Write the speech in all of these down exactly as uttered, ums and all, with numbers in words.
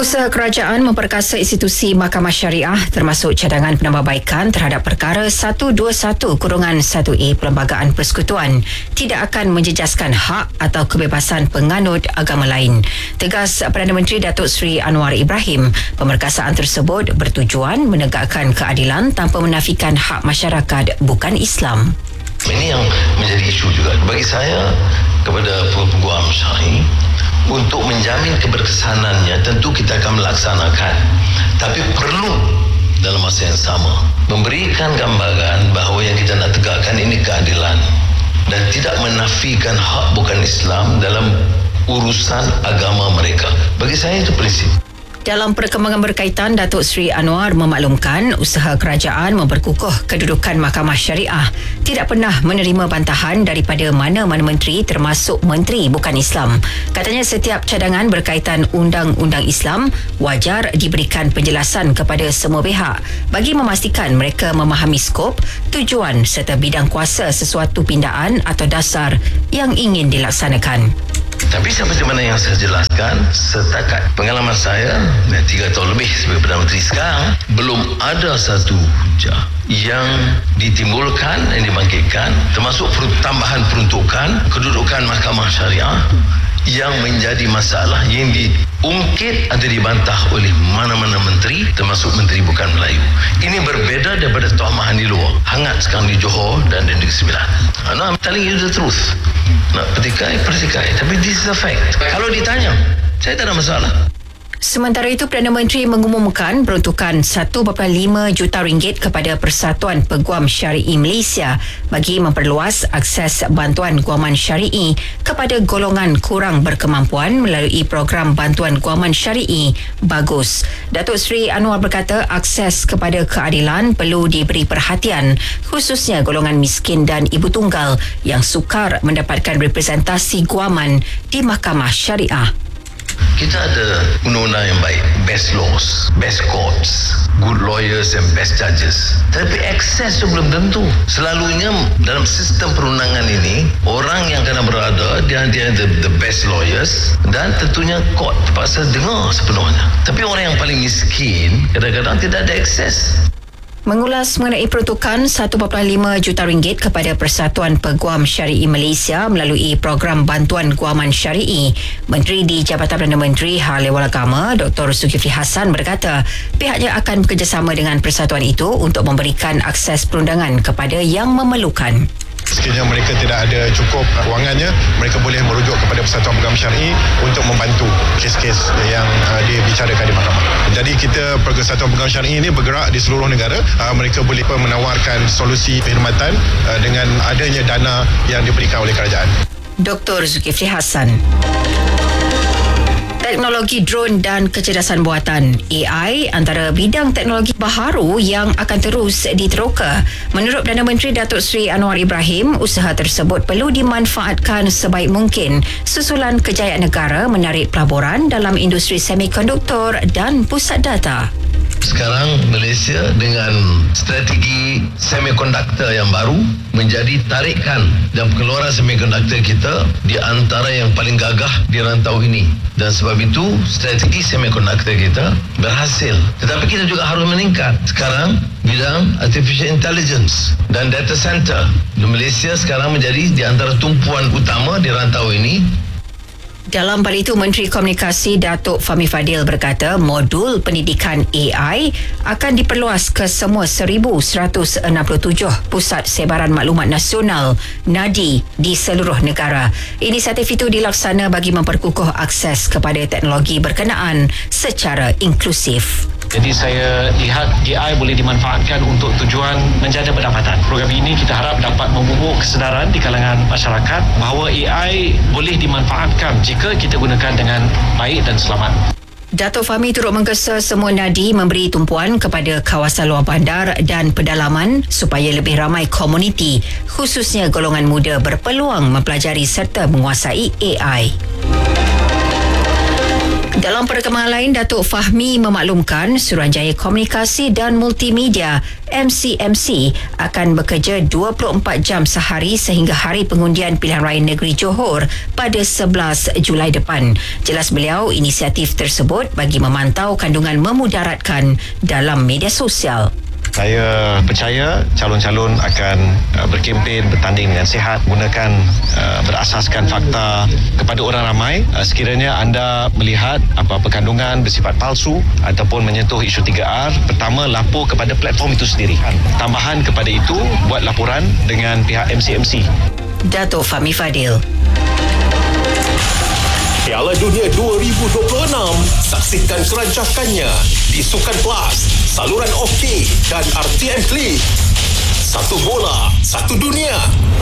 Usaha kerajaan memperkasa institusi Mahkamah Syariah termasuk cadangan penambahbaikan terhadap perkara seratus dua puluh satu satu A Perlembagaan Persekutuan tidak akan menjejaskan hak atau kebebasan penganut agama lain. Tegas Perdana Menteri Datuk Seri Anwar Ibrahim, pemerkasaan tersebut bertujuan menegakkan keadilan tanpa menafikan hak masyarakat bukan Islam. Ini yang menjadi isu juga bagi saya kepada peguam syar'i. Untuk menjamin keberkesanannya tentu kita akan melaksanakan, tapi perlu dalam masa yang sama memberikan gambaran bahawa yang kita nak tegakkan ini keadilan dan tidak menafikan hak bukan Islam dalam urusan agama mereka. Bagi saya itu prinsip. Dalam perkembangan berkaitan, Datuk Seri Anwar memaklumkan usaha kerajaan memperkukuh kedudukan Mahkamah Syariah tidak pernah menerima bantahan daripada mana-mana menteri termasuk menteri bukan Islam. Katanya setiap cadangan berkaitan undang-undang Islam wajar diberikan penjelasan kepada semua pihak bagi memastikan mereka memahami skop, tujuan serta bidang kuasa sesuatu pindaan atau dasar yang ingin dilaksanakan. Tapi seperti mana yang saya jelaskan, setakat pengalaman saya tiga tahun lebih sebagai Perdana Menteri sekarang, belum ada satu hujah yang ditimbulkan, yang dibangkitkan, termasuk tambahan peruntukan kedudukan Mahkamah Syariah yang menjadi masalah yang diungkit atau dibantah oleh mana-mana menteri termasuk menteri bukan Melayu. Ini berbeza daripada tomahan di luar. Hangat sekarang di Johor dan di Negeri Sembilan. No, I'm telling you the truth. Nak petikai, petikai. Tapi this is a fact. Kalau ditanya, saya tak ada masalah. Sementara itu, Perdana Menteri mengumumkan peruntukan satu perpuluhan lima juta ringgit kepada Persatuan Peguam Syari'i Malaysia bagi memperluas akses bantuan guaman syari'i kepada golongan kurang berkemampuan melalui program bantuan guaman syari'i Bagus. Datuk Seri Anwar berkata akses kepada keadilan perlu diberi perhatian, khususnya golongan miskin dan ibu tunggal yang sukar mendapatkan representasi guaman di Mahkamah Syariah. Kita ada undang-undang yang baik, best laws, best courts, good lawyers and best judges. Tapi akses itu belum tentu. Selalunya dalam sistem perundangan ini, orang yang kena berada dia dia the, the best lawyers dan tentunya court terpaksa dengar sepenuhnya. Tapi orang yang paling miskin kadang-kadang tidak ada akses. Mengulas mengenai peruntukan satu perpuluhan lima juta ringgit kepada Persatuan Peguam Syari'i Malaysia melalui program bantuan guaman syari'i, Menteri di Jabatan Perdana Menteri Hal Ehwal Agama Doktor Zulkifli Hassan berkata pihaknya akan bekerjasama dengan persatuan itu untuk memberikan akses perundangan kepada yang memerlukan. Sekiranya mereka tidak ada cukup kewangannya, mereka boleh merujuk kepada Persatuan Peguam Syari'i untuk membantu kes-kes yang uh, dibicarakan di mahkamah. Jadi kita Persatuan Peguam Syari'i ini bergerak di seluruh negara. Uh, mereka boleh menawarkan solusi perkhidmatan uh, dengan adanya dana yang diberikan oleh kerajaan. Doktor Zulkifli Hassan. Teknologi drone dan kecerdasan buatan A I antara bidang teknologi baharu yang akan terus diteroka. Menurut Perdana Menteri Datuk Seri Anwar Ibrahim, usaha tersebut perlu dimanfaatkan sebaik mungkin susulan kejayaan negara menarik pelaburan dalam industri semikonduktor dan pusat data. Sekarang Malaysia dengan strategi semikonduktor yang baru menjadi tarikan dan pengeluaran semikonduktor kita di antara yang paling gagah di rantau ini. Dan sebab itu strategi semikonduktor kita berhasil. Tetapi kita juga harus meningkat. Sekarang bidang artificial intelligence dan data center di Malaysia sekarang menjadi di antara tumpuan utama di rantau ini. Dalam pada itu, Menteri Komunikasi Datuk Fahmi Fadil berkata modul pendidikan A I akan diperluas ke semua seribu seratus enam puluh tujuh pusat sebaran maklumat nasional (Nadi) di seluruh negara. Inisiatif itu dilaksana bagi memperkukuh akses kepada teknologi berkenaan secara inklusif. Jadi saya lihat A I boleh dimanfaatkan untuk tujuan menjana pendapatan. Program ini kita harap dapat memupuk kesedaran di kalangan masyarakat bahawa A I boleh dimanfaatkan jika kita gunakan dengan baik dan selamat. Datuk Fahmi turut menggesa semua nadi memberi tumpuan kepada kawasan luar bandar dan pedalaman supaya lebih ramai komuniti, khususnya golongan muda berpeluang mempelajari serta menguasai A I. Dalam perkembangan lain, Datuk Fahmi memaklumkan Suruhanjaya Komunikasi dan Multimedia M C M C akan bekerja dua puluh empat jam sehari sehingga hari pengundian pilihan raya negeri Johor pada sebelas Julai depan. Jelas beliau, inisiatif tersebut bagi memantau kandungan memudaratkan dalam media sosial. Saya percaya calon-calon akan uh, berkempen, bertanding dengan sihat, gunakan uh, berasaskan fakta kepada orang ramai. Uh, sekiranya anda melihat apa-apa kandungan bersifat palsu ataupun menyentuh isu tiga R, pertama lapor kepada platform itu sendiri. Tambahan kepada itu, buat laporan dengan pihak M C M C. Datuk Fahmi Fadil. Piala Dunia dua ribu dua puluh enam, saksikan kerancakannya di Sukan Plus, saluran Okey dan R T M Klik. Satu bola, satu dunia.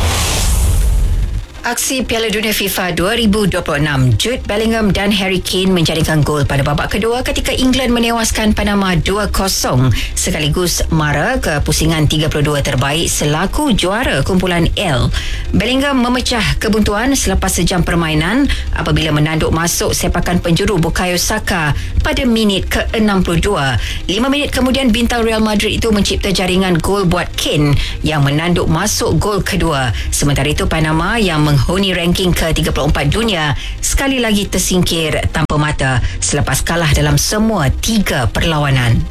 Aksi Piala Dunia FIFA dua ribu dua puluh enam, Jude Bellingham dan Harry Kane menjaringkan gol pada babak kedua ketika England menewaskan Panama dua kosong sekaligus mara ke pusingan tiga puluh dua terbaik selaku juara kumpulan L. Bellingham memecah kebuntuan selepas sejam permainan apabila menanduk masuk sepakan penjuru Bukayo Saka pada minit ke enam puluh dua. Lima minit kemudian bintang Real Madrid itu mencipta jaringan gol buat Kane yang menanduk masuk gol kedua. Sementara itu Panama yang menghuni ranking ke tiga puluh empat dunia sekali lagi tersingkir tanpa mata selepas kalah dalam semua tiga perlawanan.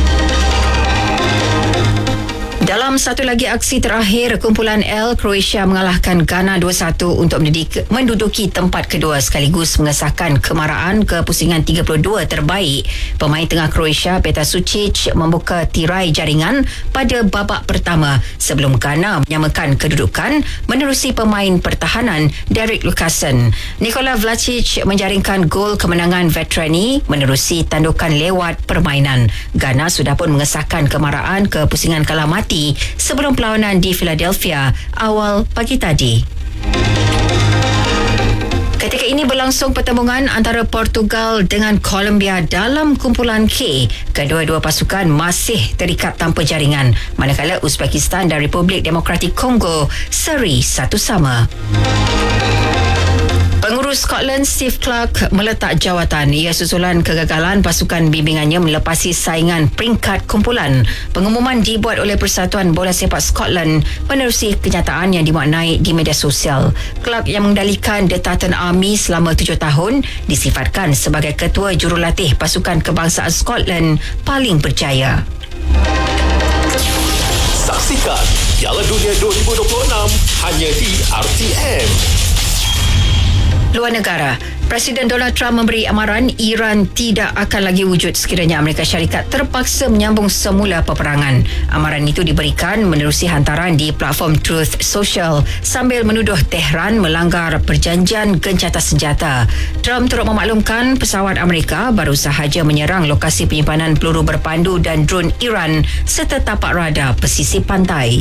Dalam satu lagi aksi terakhir, kumpulan L Croatia mengalahkan Ghana dua satu untuk menduduki tempat kedua sekaligus mengesahkan kemaraan ke pusingan tiga puluh dua terbaik. Pemain tengah Croatia Petar Sucic membuka tirai jaringan pada babak pertama sebelum Ghana menyamakan kedudukan menerusi pemain pertahanan Derek Lucassen. Nikola Vlasic menjaringkan gol kemenangan veterani menerusi tandukan lewat permainan. Ghana sudah pun mengesahkan kemaraan ke pusingan kalah mati sebelum perlawanan di Philadelphia awal pagi tadi. Ketika ini berlangsung pertembungan antara Portugal dengan Colombia dalam kumpulan K. Kedua-dua pasukan masih terikat tanpa jaringan, manakala Uzbekistan dan Republik Demokratik Kongo seri satu sama. Pengurus Scotland Steve Clarke meletak jawatan. Ia susulan kegagalan pasukan bimbingannya melepasi saingan peringkat kumpulan. Pengumuman dibuat oleh Persatuan Bola Sepak Scotland menerusi kenyataan yang dimaknai di media sosial. Clarke yang mengendalikan The Tartan Army selama tujuh tahun disifatkan sebagai ketua jurulatih pasukan kebangsaan Scotland paling berjaya. Saksikan Piala Dunia dua ribu dua puluh enam hanya di R T M. Luar negara, Presiden Donald Trump memberi amaran Iran tidak akan lagi wujud sekiranya Amerika Syarikat terpaksa menyambung semula peperangan. Amaran itu diberikan menerusi hantaran di platform Truth Social sambil menuduh Tehran melanggar perjanjian gencatan senjata. Trump turut memaklumkan pesawat Amerika baru sahaja menyerang lokasi penyimpanan peluru berpandu dan drone Iran serta tapak radar pesisir pantai.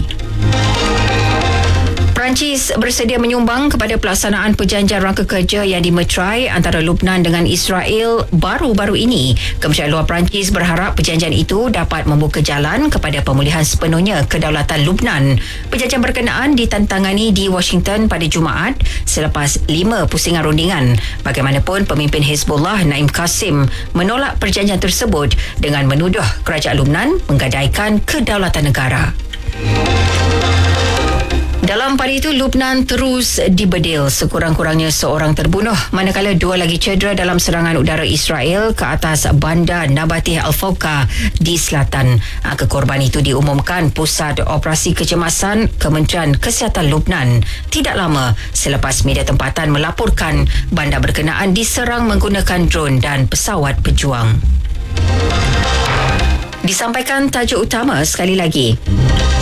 Perancis bersedia menyumbang kepada pelaksanaan perjanjian rangka kerja yang dimeterai antara Lubnan dengan Israel baru-baru ini. Kementerian Luar Perancis berharap perjanjian itu dapat membuka jalan kepada pemulihan sepenuhnya kedaulatan Lubnan. Perjanjian berkenaan ditantangani di Washington pada Jumaat selepas lima pusingan rundingan. Bagaimanapun, pemimpin Hezbollah Naim Qasim menolak perjanjian tersebut dengan menuduh kerajaan Lubnan menggadaikan kedaulatan negara. Dalam pada itu, Lubnan terus dibedil. Sekurang-kurangnya seorang terbunuh manakala dua lagi cedera dalam serangan udara Israel ke atas bandar Nabatih Al-Fawqa di selatan. Kekorban itu diumumkan Pusat Operasi Kecemasan Kementerian Kesihatan Lubnan tidak lama selepas media tempatan melaporkan bandar berkenaan diserang menggunakan drone dan pesawat pejuang. Disampaikan tajuk utama sekali lagi.